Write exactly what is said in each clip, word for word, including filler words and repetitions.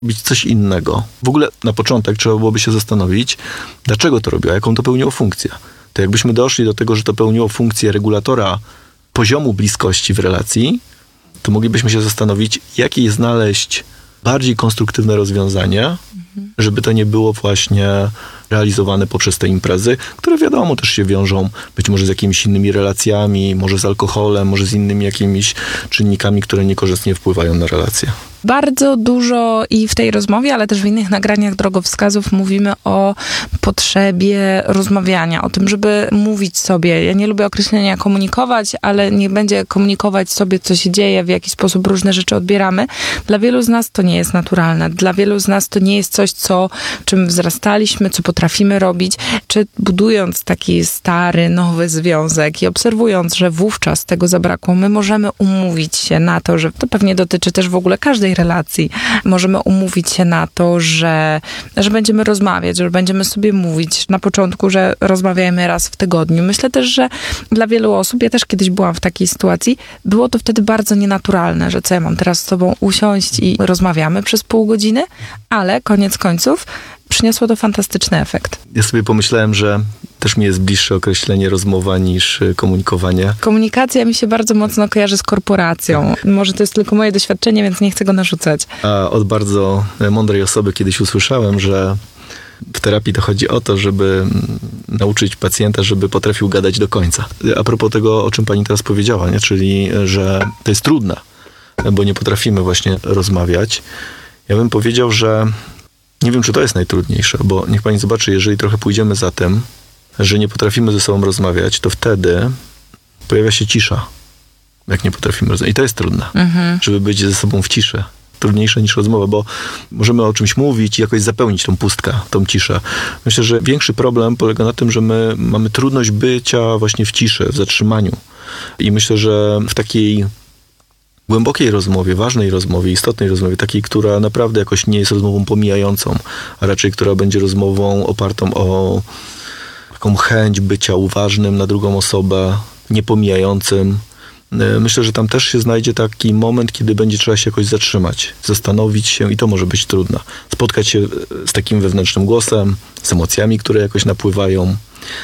robić coś innego. W ogóle na początek trzeba byłoby się zastanowić, dlaczego to robiła, jaką to pełniło funkcję. To jakbyśmy doszli do tego, że to pełniło funkcję regulatora poziomu bliskości w relacji, to moglibyśmy się zastanowić, jakie znaleźć bardziej konstruktywne rozwiązania, mhm. żeby to nie było właśnie realizowane poprzez te imprezy, które wiadomo też się wiążą być może z jakimiś innymi relacjami, może z alkoholem, może z innymi jakimiś czynnikami, które niekorzystnie wpływają na relacje. Bardzo dużo i w tej rozmowie, ale też w innych nagraniach drogowskazów mówimy o potrzebie rozmawiania, o tym, żeby mówić sobie. Ja nie lubię określenia komunikować, ale niech będzie komunikować sobie, co się dzieje, w jaki sposób różne rzeczy odbieramy. Dla wielu z nas to nie jest naturalne. Dla wielu z nas to nie jest coś, co, czym wzrastaliśmy, co potrafimy robić. Czy budując taki stary, nowy związek i obserwując, że wówczas tego zabrakło, my możemy umówić się na to, że to pewnie dotyczy też w ogóle każdej relacji. Możemy umówić się na to, że, że będziemy rozmawiać, że będziemy sobie mówić na początku, że rozmawiajmy raz w tygodniu. Myślę też, że dla wielu osób, ja też kiedyś byłam w takiej sytuacji, było to wtedy bardzo nienaturalne, że co ja mam teraz z tobą usiąść i rozmawiamy przez pół godziny, ale koniec końców przyniosło to fantastyczny efekt. Ja sobie pomyślałem, że też mi jest bliższe określenie rozmowa niż komunikowanie. Komunikacja mi się bardzo mocno kojarzy z korporacją. Może to jest tylko moje doświadczenie, więc nie chcę go narzucać. A od bardzo mądrej osoby kiedyś usłyszałem, że w terapii to chodzi o to, żeby nauczyć pacjenta, żeby potrafił gadać do końca. A propos tego, o czym pani teraz powiedziała, nie? Czyli że to jest trudne, bo nie potrafimy właśnie rozmawiać. Ja bym powiedział, że nie wiem, czy to jest najtrudniejsze, bo niech pani zobaczy, jeżeli trochę pójdziemy za tym, że nie potrafimy ze sobą rozmawiać, to wtedy pojawia się cisza, jak nie potrafimy rozmawiać. I to jest trudne, mhm. żeby być ze sobą w ciszy. Trudniejsze niż rozmowa, bo możemy o czymś mówić i jakoś zapełnić tą pustkę, tą ciszę. Myślę, że większy problem polega na tym, że my mamy trudność bycia właśnie w ciszy, w zatrzymaniu. I myślę, że w takiej głębokiej rozmowie, ważnej rozmowie, istotnej rozmowie, takiej, która naprawdę jakoś nie jest rozmową pomijającą, a raczej która będzie rozmową opartą o taką chęć bycia uważnym na drugą osobę, niepomijającym. Myślę, że tam też się znajdzie taki moment, kiedy będzie trzeba się jakoś zatrzymać, zastanowić się i to może być trudne. Spotkać się z takim wewnętrznym głosem, z emocjami, które jakoś napływają,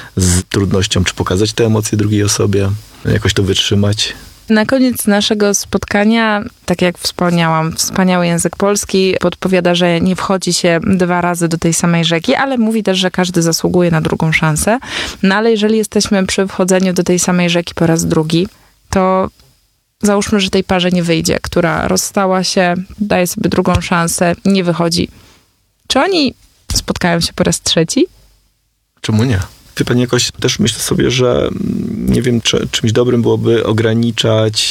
z trudnością, czy pokazać te emocje drugiej osobie, jakoś to wytrzymać. Na koniec naszego spotkania, tak jak wspomniałam, wspaniały język polski podpowiada, że nie wchodzi się dwa razy do tej samej rzeki, ale mówi też, że każdy zasługuje na drugą szansę. No ale jeżeli jesteśmy przy wchodzeniu do tej samej rzeki po raz drugi, to załóżmy, że tej parze nie wyjdzie, która rozstała się, daje sobie drugą szansę, nie wychodzi. Czy oni spotkają się po raz trzeci? Czemu nie? Wie pani, jakoś też myślę sobie, że nie wiem, czy, czymś dobrym byłoby ograniczać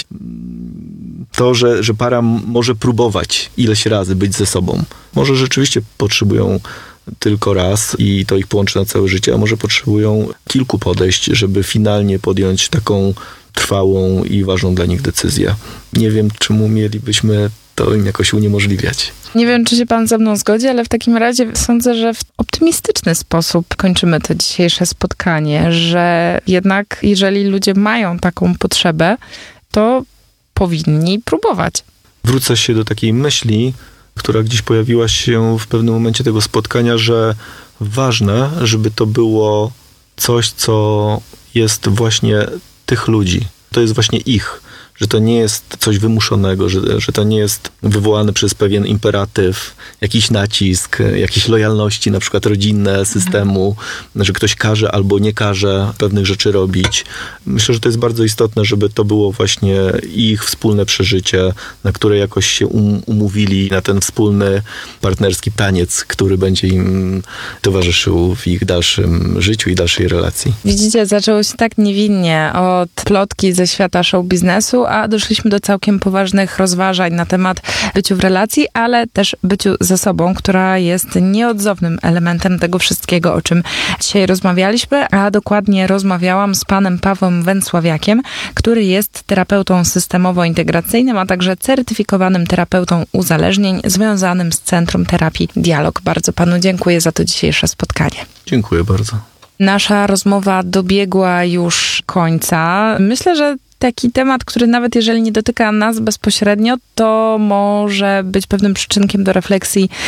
to, że, że para może próbować ileś razy być ze sobą. Może rzeczywiście potrzebują tylko raz i to ich połączy na całe życie, a może potrzebują kilku podejść, żeby finalnie podjąć taką trwałą i ważną dla nich decyzję. Nie wiem, czemu mielibyśmy to im jakoś uniemożliwiać. Nie wiem, czy się pan ze mną zgodzi, ale w takim razie sądzę, że w optymistyczny sposób kończymy to dzisiejsze spotkanie, że jednak jeżeli ludzie mają taką potrzebę, to powinni próbować. Wrócę się do takiej myśli, która gdzieś pojawiła się w pewnym momencie tego spotkania, że ważne, żeby to było coś, co jest właśnie tych ludzi. To jest właśnie ich. Że to nie jest coś wymuszonego, że, że to nie jest wywołane przez pewien imperatyw, jakiś nacisk, jakieś lojalności, na przykład rodzinne systemu, że ktoś każe albo nie każe pewnych rzeczy robić. Myślę, że to jest bardzo istotne, żeby to było właśnie ich wspólne przeżycie, na które jakoś się um, umówili na ten wspólny partnerski taniec, który będzie im towarzyszył w ich dalszym życiu i dalszej relacji. Widzicie, zaczęło się tak niewinnie od plotki ze świata show biznesu, a doszliśmy do całkiem poważnych rozważań na temat byciu w relacji, ale też byciu ze sobą, która jest nieodzownym elementem tego wszystkiego, o czym dzisiaj rozmawialiśmy, a dokładnie rozmawiałam z panem Pawłem Węcławiakiem, który jest terapeutą systemowo-integracyjnym, a także certyfikowanym terapeutą uzależnień związanym z Centrum Terapii Dialog. Bardzo panu dziękuję za to dzisiejsze spotkanie. Dziękuję bardzo. Nasza rozmowa dobiegła już końca. Myślę, że taki temat, który nawet jeżeli nie dotyka nas bezpośrednio, to może być pewnym przyczynkiem do refleksji